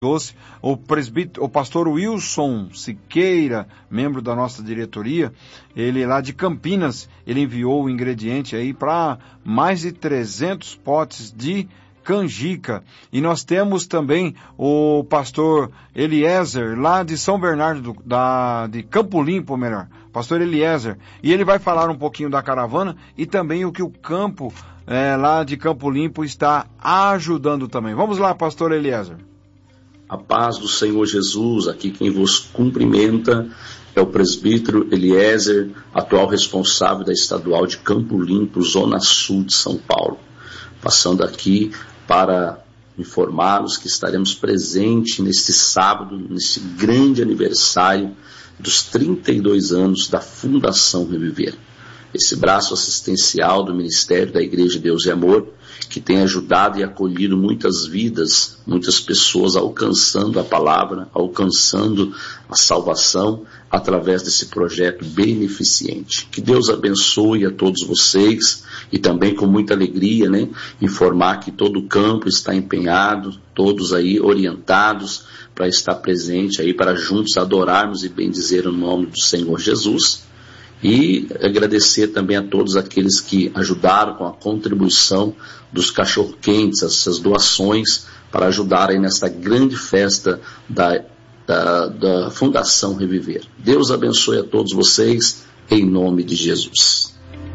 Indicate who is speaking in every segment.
Speaker 1: Doce, o pastor Wilson Siqueira, membro da nossa diretoria, ele lá de Campinas, ele enviou o ingrediente aí para mais de 300 potes de canjica. E nós temos também o pastor Eliezer, lá de São Bernardo, de Campo Limpo, melhor, pastor Eliezer, e ele vai falar um pouquinho da caravana e também o que o campo lá de Campo Limpo está ajudando também. Vamos lá, pastor Eliezer.
Speaker 2: A paz do Senhor Jesus, aqui quem vos cumprimenta é o presbítero Eliezer, atual responsável da estadual de Campo Limpo, Zona Sul de São Paulo. Passando aqui para informá-los que estaremos presentes neste sábado, neste grande aniversário dos 32 anos da Fundação Reviver. Esse braço assistencial do Ministério da Igreja Deus e Amor, que tem ajudado e acolhido muitas vidas, muitas pessoas alcançando a palavra, alcançando a salvação através desse projeto beneficente. Que Deus abençoe a todos vocês e também com muita alegria, informar que todo o campo está empenhado, todos aí orientados para estar presente aí, para juntos adorarmos e bendizer o nome do Senhor Jesus. E agradecer também a todos aqueles que ajudaram com a contribuição dos cachorro-quentes, essas doações, para ajudar aí nesta grande festa da Fundação Reviver. Deus abençoe a todos vocês, em nome de Jesus.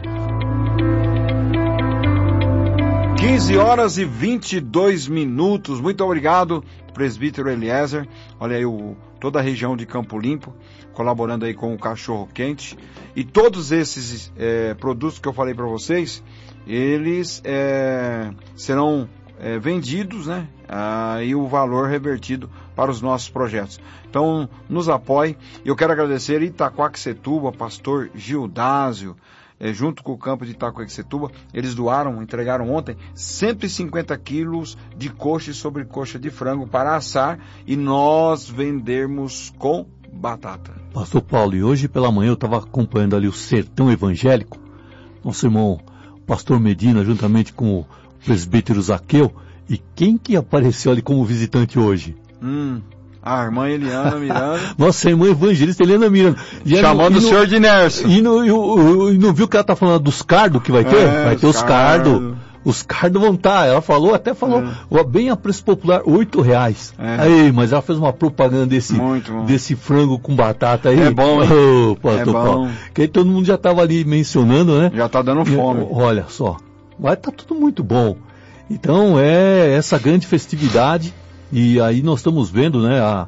Speaker 1: 15 horas e 22 minutos. Muito obrigado, presbítero Eliezer. Olha aí, toda a região de Campo Limpo, colaborando aí com o Cachorro Quente. E todos esses produtos que eu falei para vocês, eles serão vendidos, e o valor revertido para os nossos projetos. Então, nos apoie. Eu quero agradecer Itaquaquecetuba, pastor Gildásio, junto com o campo de Itaquaquecetuba, eles entregaram ontem 150 quilos de coxa e sobrecoxa de frango para assar e nós vendermos com batata.
Speaker 3: Pastor Paulo, e hoje pela manhã eu estava acompanhando ali o Sertão Evangélico, nosso irmão pastor Medina, juntamente com o presbítero Zaqueu, e quem que apareceu ali como visitante hoje?
Speaker 1: A irmã Eliana Miranda.
Speaker 3: Nossa, a irmã evangelista Eliana Miranda.
Speaker 1: Chamando o senhor de Nerso.
Speaker 3: E não viu que ela está falando dos cardos que vai ter? Vai ter os cardos. Os cardos vão estar. Ela falou bem a preço popular, R$8. Aí, mas ela fez uma propaganda desse frango com batata aí.
Speaker 1: É bom, hein?
Speaker 3: Pastor Paulo. Que aí todo mundo já estava ali mencionando, né?
Speaker 1: Já está dando fome.
Speaker 3: Olha só. Vai estar tudo muito bom. Então, essa grande festividade. E aí nós estamos vendo,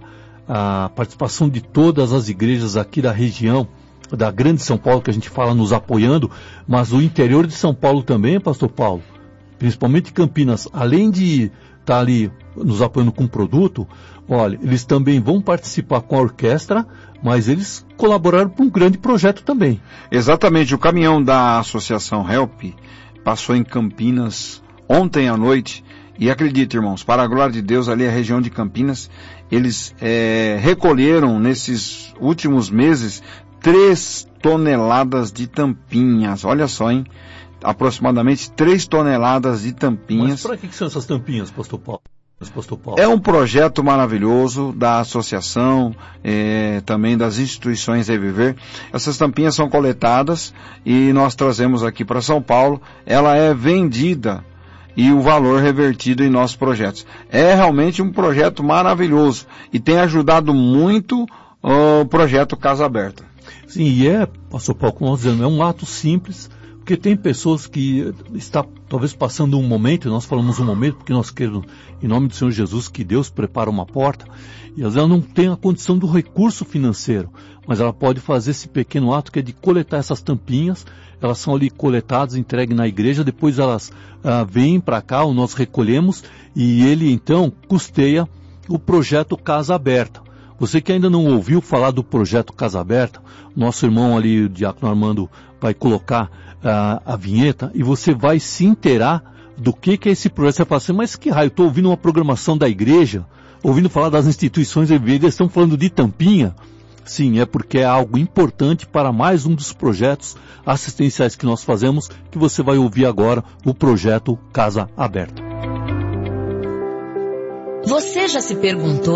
Speaker 3: a participação de todas as igrejas aqui da região, da Grande São Paulo, que a gente fala nos apoiando, mas o interior de São Paulo também, pastor Paulo, principalmente Campinas, além de estar ali nos apoiando com produto, olha, eles também vão participar com a orquestra, mas eles colaboraram para um grande projeto também.
Speaker 1: Exatamente, o caminhão da Associação Help passou em Campinas ontem à noite. E acredite, irmãos, para a glória de Deus, ali a região de Campinas, eles recolheram nesses últimos meses 3 toneladas de tampinhas. Olha só, hein? Aproximadamente 3 toneladas de tampinhas.
Speaker 3: Mas para que são essas tampinhas, pastor Paulo?
Speaker 1: É um projeto maravilhoso da associação, também das instituições Reviver. Essas tampinhas são coletadas e nós trazemos aqui para São Paulo. Ela é vendida e o valor revertido em nossos projetos. É realmente um projeto maravilhoso e tem ajudado muito o projeto Casa Aberta.
Speaker 3: Sim, e pastor Paulo, como nós dizemos, é um ato simples, porque tem pessoas que estão talvez passando um momento, nós falamos um momento, porque nós queremos, em nome do Senhor Jesus, que Deus prepara uma porta, e às vezes ela não tem a condição do recurso financeiro, mas ela pode fazer esse pequeno ato que é de coletar essas tampinhas. Elas são ali coletadas, entregues na igreja, depois elas vêm para cá, nós recolhemos, e ele então custeia o projeto Casa Aberta. Você que ainda não ouviu falar do projeto Casa Aberta, nosso irmão ali, o Diácono Armando, vai colocar a vinheta, e você vai se inteirar do que é esse projeto. Você fala assim, mas que raio, estou ouvindo uma programação da igreja, ouvindo falar das instituições, eles estão falando de tampinha. Sim, é porque é algo importante para mais um dos projetos assistenciais que nós fazemos, que você vai ouvir agora, o projeto Casa Aberta.
Speaker 4: Você já se perguntou